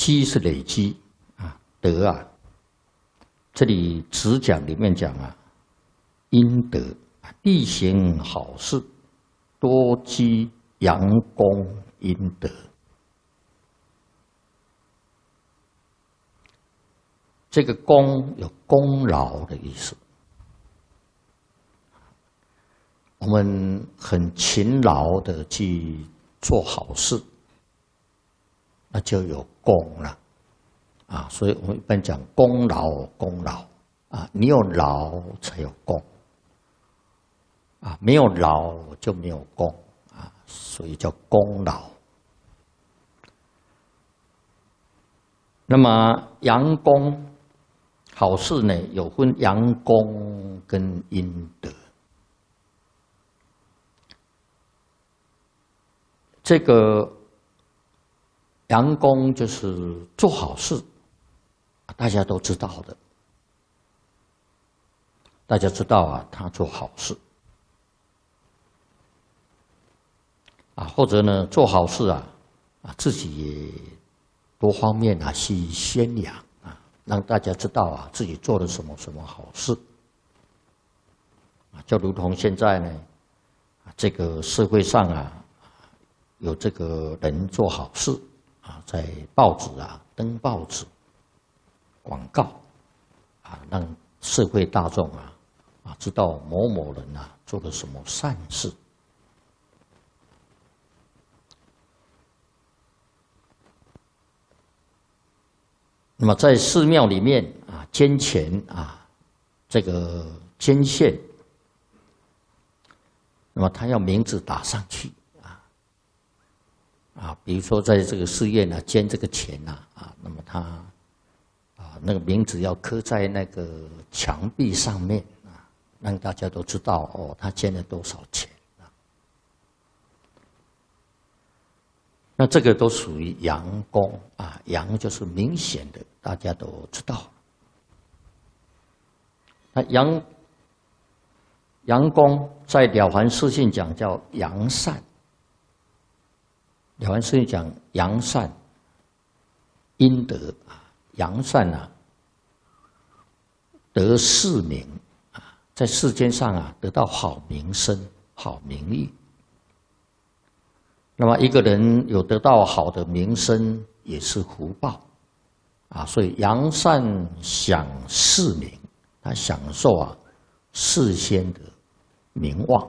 积是累积啊，德啊，这里只讲里面讲啊，阴德，必行好事，多积阳功阴德。这个功有功劳的意思，我们很勤劳的去做好事，那就有功了啊。所以我们一般讲功劳，功劳啊，你有劳才有功啊，没有劳就没有功啊，所以叫功劳。那么阳功。好事呢，有分阳功跟阴德。这个阳功就是做好事，大家都知道的。大家知道啊，他做好事啊，或者呢，做好事啊，自己也多方面啊去宣扬。让大家知道啊，自己做了什么好事啊，就如同现在呢，这个社会上啊，有这个人做好事啊，在报纸啊登报纸、广告啊，让社会大众啊知道某某人啊做了什么善事。那么在寺庙里面啊，捐钱啊，这个捐献，那么他要名字打上去啊，比如说在这个寺院啊捐这个钱啊，那么他那个名字要刻在那个墙壁上面啊，让大家都知道哦，他捐了多少钱啊。那这个都属于阳功啊，阳就是明显的，大家都知道。那阳功在《了凡四训》讲叫阳善，《了凡四训》讲阳善阴德啊，阳善啊得世名啊，在世间上啊得到好名声、好名誉。那么一个人有得到好的名声，也是福报啊。所以阳善享世名，他享受啊世间的名望。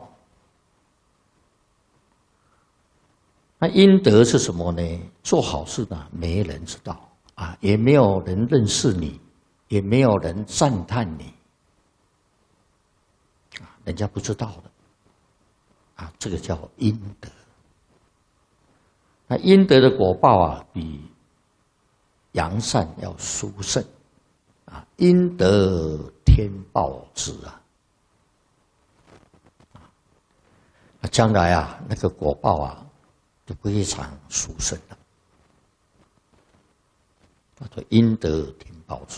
那阴德是什么呢？做好事呢，没人知道啊，也没有人认识你，也没有人赞叹你啊，人家不知道的啊，这个叫阴德。那阴德的果报啊，比阳善要殊胜啊！阴德天报之啊！将来啊，那个果报啊，就非常殊胜了。叫做阴德天报之。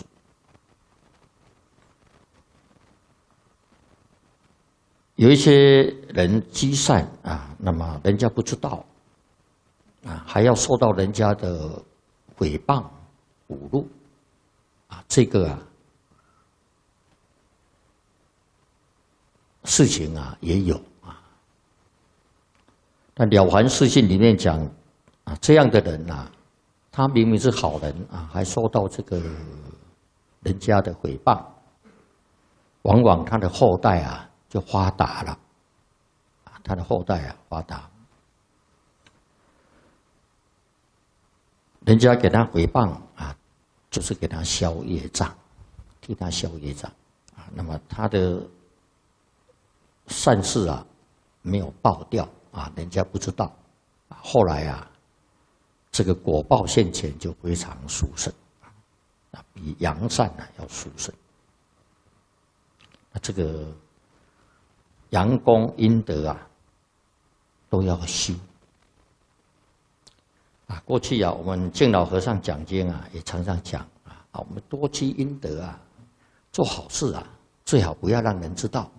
有一些人积善啊，那么人家不知道。啊，还要受到人家的诽谤、侮辱，啊，这个啊事情啊也有啊。那《了凡四训》里面讲啊，这样的人啊，他明明是好人啊，还受到这个人家的诽谤，往往他的后代啊就发达了，啊，他的后代啊发达。人家给他诽谤啊，就是给他消业障，替他消业障啊。那么他的善事啊没有报掉啊，人家不知道啊。后来啊，这个果报现前就非常殊胜啊，比阳善啊要殊胜。那这个阳功阴德啊都要修。啊，过去啊，我们敬老和尚讲经啊，也常常讲啊，我们多积阴德啊，做好事啊，最好不要让人知道